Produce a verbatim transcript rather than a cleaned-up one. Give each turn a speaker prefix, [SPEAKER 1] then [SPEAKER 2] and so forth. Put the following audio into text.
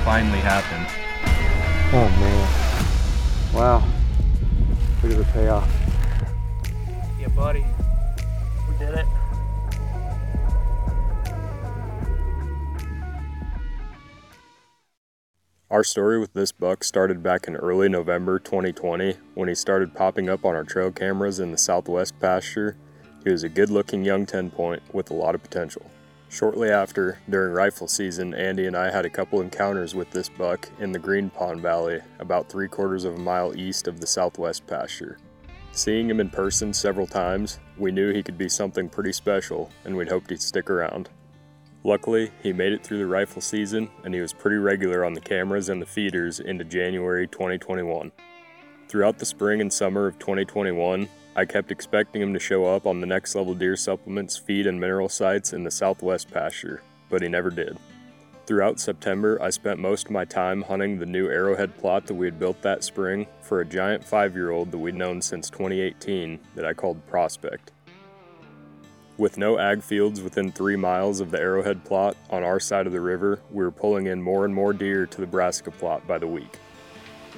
[SPEAKER 1] finally happened.
[SPEAKER 2] Oh man. Wow. Look at the payoff.
[SPEAKER 3] Yeah, buddy. We did it.
[SPEAKER 4] Our story with this buck started back in early November twenty twenty when he started popping up on our trail cameras in the southwest pasture. He was a good-looking young ten point with a lot of potential. Shortly after, during rifle season, Andy and I had a couple encounters with this buck in the Green Pond Valley, about three quarters of a mile east of the southwest pasture. Seeing him in person several times, we knew he could be something pretty special, and we'd hoped he'd stick around. Luckily, he made it through the rifle season, and he was pretty regular on the cameras and the feeders into January twenty twenty-one. Throughout the spring and summer of twenty twenty-one, I kept expecting him to show up on the Next Level Deer Supplements feed and mineral sites in the southwest pasture, but he never did. Throughout September, I spent most of my time hunting the new arrowhead plot that we had built that spring for a giant five-year-old that we'd known since twenty eighteen that I called Prospect. With no ag fields within three miles of the arrowhead plot on our side of the river, we were pulling in more and more deer to the brassica plot by the week.